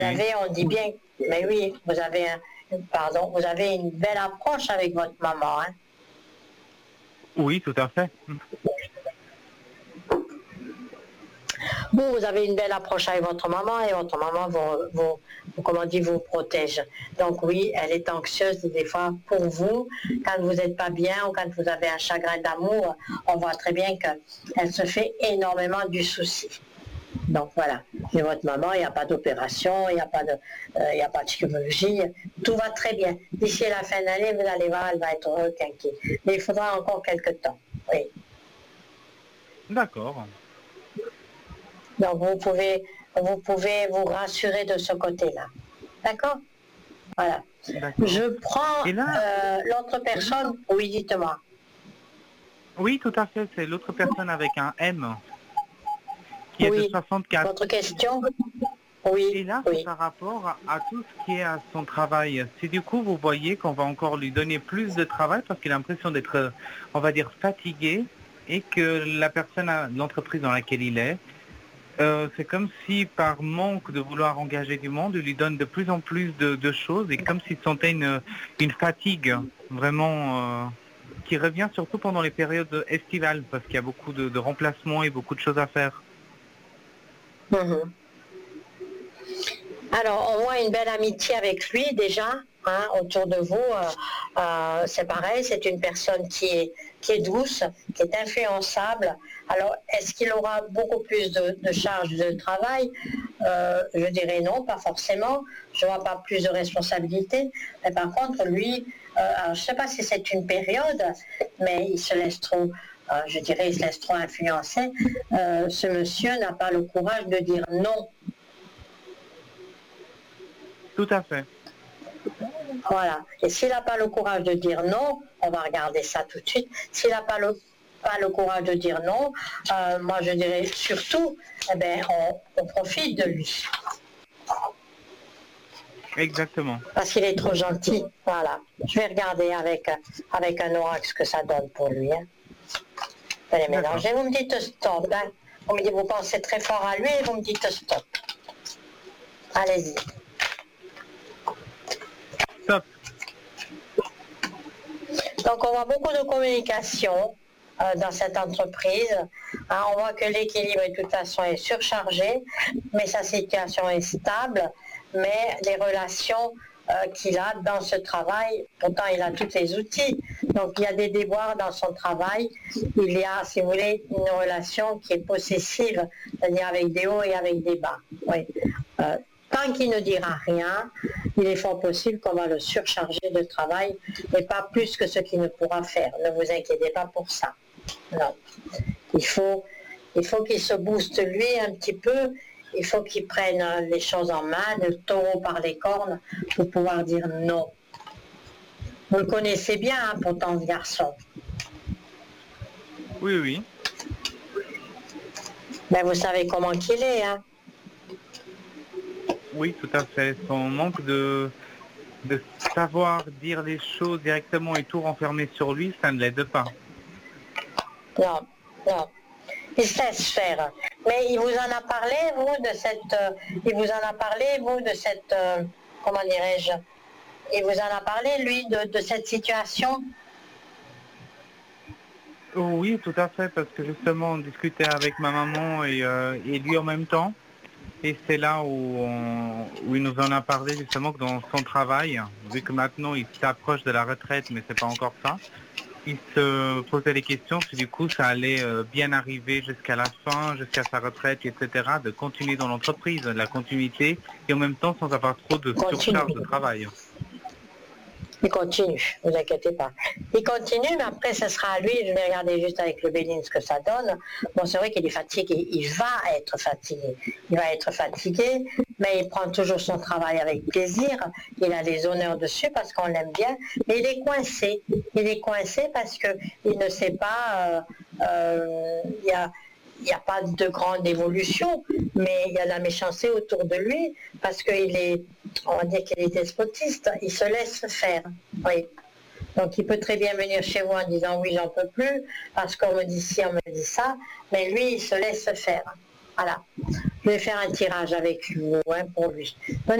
avez, on dit bien, mais oui, vous avez vous avez une belle approche avec votre maman, hein? Oui, tout à fait. Vous avez une belle approche avec votre maman et votre maman vous protège. Donc oui, elle est anxieuse des fois pour vous. Quand vous n'êtes pas bien ou quand vous avez un chagrin d'amour, on voit très bien qu'elle se fait énormément du souci. Donc voilà, et votre maman, il n'y a pas d'opération, il n'y a pas de chirurgie, tout va très bien. D'ici la fin d'année, vous allez voir, elle va être requinquée. Mais il faudra encore quelques temps. Oui. D'accord. Donc vous pouvez vous rassurer de ce côté-là. D'accord? Voilà. D'accord. Je prends Et là, l'autre personne. Oui, dites-moi. oui, tout à fait, c'est l'autre personne avec un M qui est de Oui. 64. Votre question? Et Oui, là, c'est oui. par rapport à tout ce qui est à son travail. Si du coup, vous voyez qu'on va encore lui donner plus de travail parce qu'il a l'impression d'être, on va dire, fatigué et que la personne, l'entreprise dans laquelle il est, c'est comme si par manque de vouloir engager du monde, il lui donne de plus en plus de choses et comme s'il sentait une fatigue vraiment qui revient surtout pendant les périodes estivales parce qu'il y a beaucoup de remplacements et beaucoup de choses à faire. Mhm. Alors, on voit une belle amitié avec lui déjà, hein, autour de vous. C'est pareil, c'est une personne qui est douce, qui est influençable. Alors, est-ce qu'il aura beaucoup plus de charges de travail? Je dirais non, pas forcément. Je ne vois pas plus de responsabilités. Mais par contre, lui, je ne sais pas si c'est une période, mais il se laisse trop... je dirais, il se laisse trop influencer. Ce monsieur n'a pas le courage de dire non. Tout à fait. Voilà. Et s'il n'a pas le courage de dire non, on va regarder ça tout de suite. S'il n'a pas le courage de dire non, moi je dirais surtout, eh ben, on profite de lui. Exactement. Parce qu'il est trop gentil. Voilà. Je vais regarder avec un oracle ce que ça donne pour lui. Hein. Je vais les mélanger. Vous me dites stop. Hein. Vous me dites, vous pensez très fort à lui et vous me dites stop. Allez-y. Stop. Donc on voit beaucoup de communication dans cette entreprise. Hein, on voit que l'équilibre de toute façon est surchargé, mais sa situation est stable, mais les relations qu'il a dans ce travail, pourtant il a tous les outils. Donc il y a des déboires dans son travail. Il y a, si vous voulez, une relation qui est possessive, c'est-à-dire avec des hauts et avec des bas. Oui. Tant qu'il ne dira rien, il est fort possible qu'on va le surcharger de travail, mais pas plus que ce qu'il ne pourra faire. Ne vous inquiétez pas pour ça. Non. Il faut qu'il se booste lui un petit peu. Il faut qu'il prenne les choses en main, le taureau par les cornes, pour pouvoir dire non. Vous le connaissez bien, hein, pourtant, ce garçon. Oui, oui. Ben, vous savez comment qu'il est, hein. Oui, tout à fait. Son manque de savoir dire les choses directement et tout renfermer sur lui, ça ne l'aide pas. Non, non. Il se laisse faire. Mais il vous en a parlé, vous, de cette... il vous en a parlé, vous, de cette... comment dirais-je? Il vous en a parlé, lui, de cette situation? Oui, tout à fait, parce que justement, on discutait avec ma maman et lui en même temps. Et c'est là où il nous en a parlé justement que dans son travail, vu que maintenant il s'approche de la retraite, mais c'est pas encore ça, il se posait les questions si du coup ça allait bien arriver jusqu'à la fin, jusqu'à sa retraite, etc., de continuer dans l'entreprise, la continuité, et en même temps sans avoir trop de surcharge de travail. Il continue, ne vous inquiétez pas. Il continue, mais après, ce sera à lui. Je vais regarder juste avec le Béline ce que ça donne. Bon, c'est vrai qu'il est fatigué. Il va être fatigué. Il va être fatigué, mais il prend toujours son travail avec plaisir. Il a des honneurs dessus parce qu'on l'aime bien. Mais il est coincé. Il est coincé parce qu'il ne sait pas... il n'y a pas de grande évolution, mais il y a de la méchanceté autour de lui, parce qu'il est, on va dire qu'il est despotiste, il se laisse faire. Oui. Donc il peut très bien venir chez vous en disant oui, j'en peux plus, parce qu'on me dit ci, on me dit ça, mais lui, il se laisse faire. Voilà. Je vais faire un tirage avec vous, hein, pour lui.